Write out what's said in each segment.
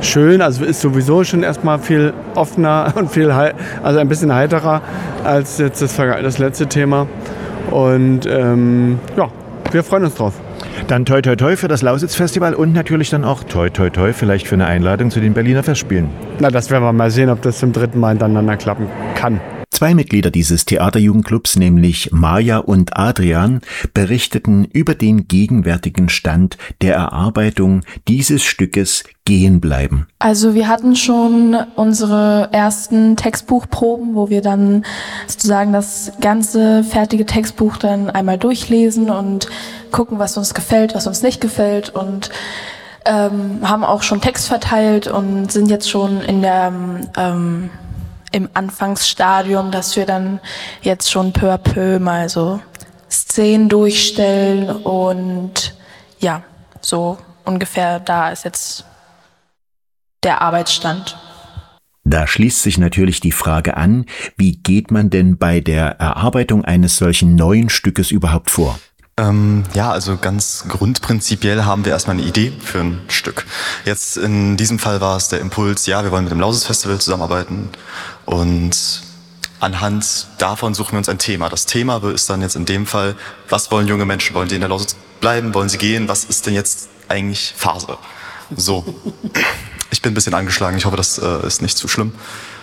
schön, also ist sowieso schon erstmal viel offener und also ein bisschen heiterer als jetzt das letzte Thema. Und wir freuen uns drauf. Dann toi toi toi für das Lausitz-Festival und natürlich dann auch toi toi toi vielleicht für eine Einladung zu den Berliner Festspielen. Na, das werden wir mal sehen, ob das zum 3. Mal hintereinander klappen kann. 2 Mitglieder dieses Theaterjugendclubs, nämlich Maja und Adrian, berichteten über den gegenwärtigen Stand der Erarbeitung dieses Stückes Gehen bleiben. Also wir hatten schon unsere ersten Textbuchproben, wo wir dann sozusagen das ganze fertige Textbuch dann einmal durchlesen und gucken, was uns gefällt, was uns nicht gefällt und haben auch schon Text verteilt und sind jetzt schon in der im Anfangsstadium, dass wir dann jetzt schon peu à peu mal so Szenen durchstellen und ja, so ungefähr da ist jetzt der Arbeitsstand. Da schließt sich natürlich die Frage an, wie geht man denn bei der Erarbeitung eines solchen neuen Stückes überhaupt vor? Also ganz grundprinzipiell haben wir erstmal eine Idee für ein Stück. Jetzt in diesem Fall war es der Impuls, wir wollen mit dem Lausitz-Festival zusammenarbeiten und anhand davon suchen wir uns ein Thema. Das Thema ist dann jetzt in dem Fall, was wollen junge Menschen? Wollen die in der Lausitz bleiben? Wollen sie gehen? Was ist denn jetzt eigentlich Phase? So, ich bin ein bisschen angeschlagen, ich hoffe, das ist nicht zu schlimm.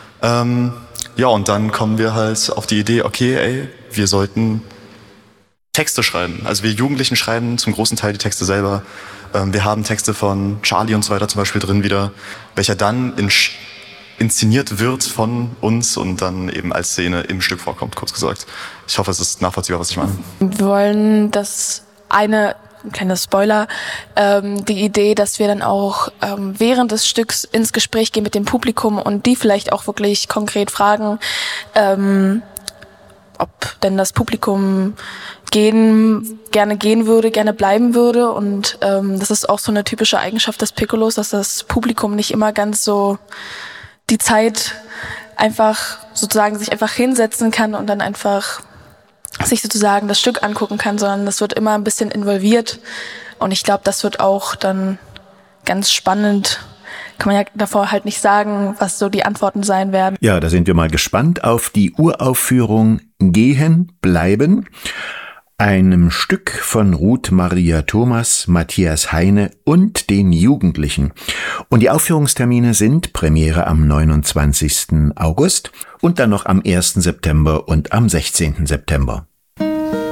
Und dann kommen wir halt auf die Idee, wir sollten Texte schreiben. Also wir Jugendlichen schreiben zum großen Teil die Texte selber. Wir haben Texte von Charlie und so weiter zum Beispiel drin wieder, welcher dann inszeniert wird von uns und dann eben als Szene im Stück vorkommt, kurz gesagt. Ich hoffe, es ist nachvollziehbar, was ich meine. Wir wollen ein kleiner Spoiler, die Idee, dass wir dann auch während des Stücks ins Gespräch gehen mit dem Publikum und die vielleicht auch wirklich konkret fragen, ob denn das Publikum gerne gehen würde, gerne bleiben würde. Und das ist auch so eine typische Eigenschaft des Piccolos, dass das Publikum nicht immer ganz so die Zeit einfach sozusagen sich einfach hinsetzen kann und dann einfach sich sozusagen das Stück angucken kann, sondern das wird immer ein bisschen involviert. Und ich glaube, das wird auch dann ganz spannend. Kann man ja davor halt nicht sagen, was so die Antworten sein werden. Ja, da sind wir mal gespannt auf die Uraufführung Gehen bleiben, einem Stück von Ruth Maria Thomas, Matthias Heine und den Jugendlichen. Und die Aufführungstermine sind Premiere am 29. August und dann noch am 1. September und am 16. September.